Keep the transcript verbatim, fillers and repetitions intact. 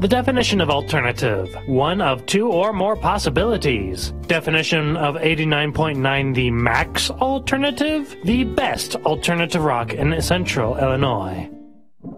The definition of alternative: one of two or more possibilities. Definition of eighty-nine point nine: the max alternative, the best alternative rock in central Illinois.